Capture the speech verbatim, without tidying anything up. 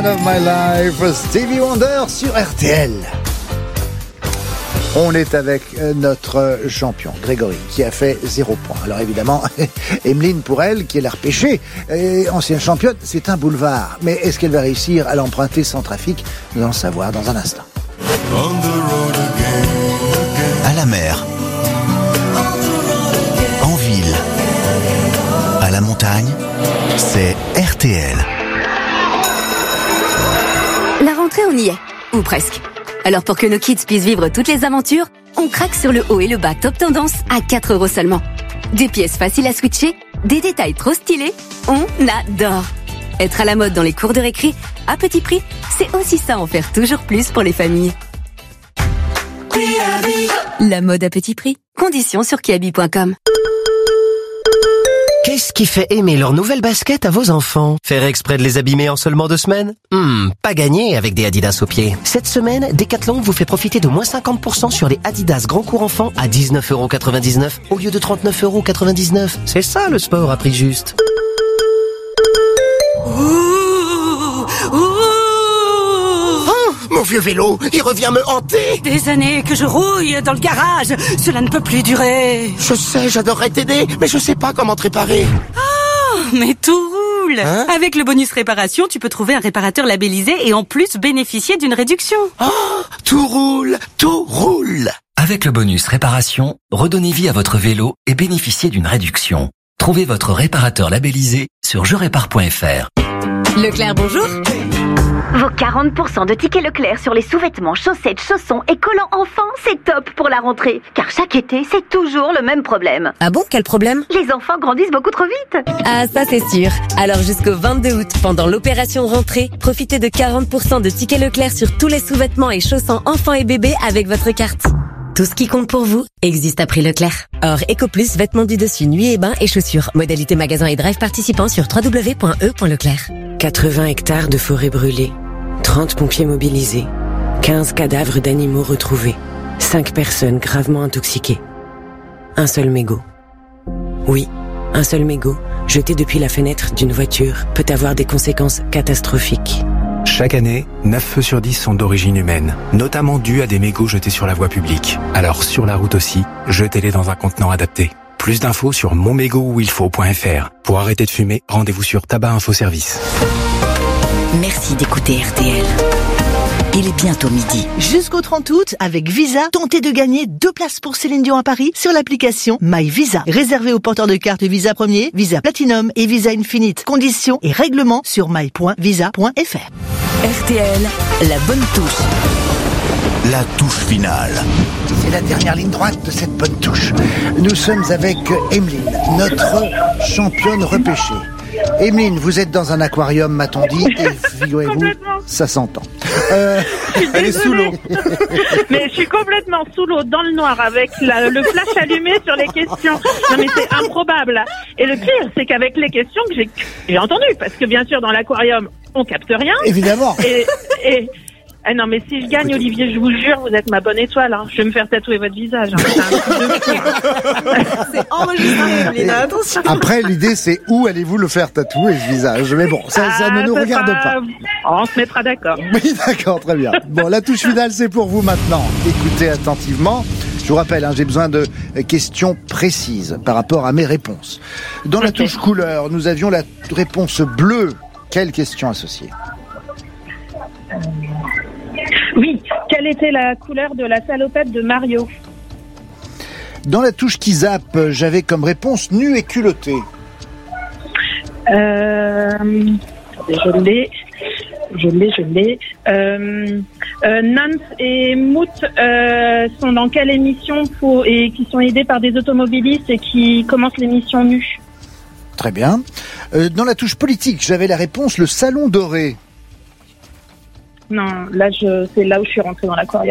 Of My Life, Stevie Wonder sur R T L. On est avec notre champion, Grégory, qui a fait zéro point. Alors évidemment, Emeline, pour elle, qui est la repêchée, ancienne championne, c'est un boulevard. Mais est-ce qu'elle va réussir à l'emprunter sans trafic? Nous allons le savoir dans un instant. À la mer, en ville, à la montagne, c'est R T L. La rentrée, on y est. Ou presque. Alors pour que nos kids puissent vivre toutes les aventures, on craque sur le haut et le bas top tendance à quatre euros seulement. Des pièces faciles à switcher, des détails trop stylés, on adore. Être à la mode dans les cours de récré, à petit prix, c'est aussi ça, en faire toujours plus pour les familles. La mode à petit prix. Conditions sur kiabi point com. Qu'est-ce qui fait aimer leurs nouvelles baskets à vos enfants? Faire exprès de les abîmer en seulement deux semaines? Hmm, pas gagné avec des Adidas aux pieds. Cette semaine, Decathlon vous fait profiter de moins cinquante pour cent sur les Adidas Grand Cours Enfant à dix-neuf euros quatre-vingt-dix-neuf au lieu de trente-neuf euros quatre-vingt-dix-neuf. C'est ça le sport à prix juste. Ouh, ouh. Mon vieux vélo, il revient me hanter. Des années que je rouille dans le garage, cela ne peut plus durer. Je sais, j'adorerais t'aider, mais je sais pas comment te réparer. Oh, mais tout roule. Hein? Avec le bonus réparation, tu peux trouver un réparateur labellisé et en plus bénéficier d'une réduction. Oh, tout roule, tout roule. Avec le bonus réparation, redonnez vie à votre vélo et bénéficiez d'une réduction. Trouvez votre réparateur labellisé sur je répare point f r. Leclerc, bonjour. Vos quarante pour cent de tickets Leclerc sur les sous-vêtements, chaussettes, chaussons et collants enfants, c'est top pour la rentrée. Car chaque été, c'est toujours le même problème. Ah bon, quel problème? Les enfants grandissent beaucoup trop vite. Ah, ça c'est sûr. Alors jusqu'au vingt-deux août, pendant l'opération rentrée, profitez de quarante pour cent de tickets Leclerc sur tous les sous-vêtements et chaussons enfants et bébés avec votre carte. Tout ce qui compte pour vous existe à prix Leclerc. Or, EcoPlus, vêtements du dessus, nuit et bain et chaussures. Modalité magasin et drive participants sur w w w point e point leclerc. quatre-vingts hectares de forêt brûlée, trente pompiers mobilisés, quinze cadavres d'animaux retrouvés, cinq personnes gravement intoxiquées. Un seul mégot. Oui, un seul mégot, jeté depuis la fenêtre d'une voiture, peut avoir des conséquences catastrophiques. Chaque année, neuf feux sur dix sont d'origine humaine, notamment dus à des mégots jetés sur la voie publique. Alors sur la route aussi, jetez-les dans un contenant adapté. Plus d'infos sur mon mégot où il faut point f r. Pour arrêter de fumer, rendez-vous sur Tabac Info Service. Merci d'écouter R T L. Il est bientôt midi. Jusqu'au trente août, avec Visa, tentez de gagner deux places pour Céline Dion à Paris sur l'application My Visa. Réservée aux porteurs de cartes Visa Premier, Visa Platinum et Visa Infinite. Conditions et règlements sur my point visa point f r. R T L, la bonne touche. La touche finale. C'est la dernière ligne droite de cette bonne touche. Nous sommes avec Emeline, notre championne repêchée. Emeline, vous êtes dans un aquarium, m'a-t-on dit, et figurez-vous, ça s'entend. Euh, elle est sous l'eau. Mais je suis complètement sous l'eau, dans le noir, avec la, le flash allumé sur les questions. Non mais c'est improbable. Et le pire, c'est qu'avec les questions que j'ai, j'ai entendues, parce que bien sûr, dans l'aquarium, on capte rien. Évidemment. Et... et Ah non, mais si je gagne, Olivier, je vous jure, vous êtes ma bonne étoile. Hein. Je vais me faire tatouer votre visage. Hein. C'est un truc de fou. C'est enregistré, Léna, attention. Après, l'idée, c'est où allez-vous le faire tatouer, ce visage? Mais bon, ça, ça ah, ne nous ça regarde sera... pas. On se mettra d'accord. Oui, d'accord, très bien. Bon, la touche finale, c'est pour vous maintenant. Écoutez attentivement. Je vous rappelle, hein, j'ai besoin de questions précises par rapport à mes réponses. Dans okay. la touche couleur, nous avions la réponse bleue. Quelle question associée? Oui, quelle était la couleur de la salopette de Mario? Dans la touche qui zappe, j'avais comme réponse nu et culotté. Euh, je l'ai, je l'ai, je l'ai. Euh, euh, Nance et Mout euh, sont dans quelle émission pour, et qui sont aidés par des automobilistes et qui commencent l'émission nue? Très bien. Euh, dans la touche politique, j'avais la réponse le salon doré. Non, là, je, c'est là où je suis rentrée dans l'aquarium.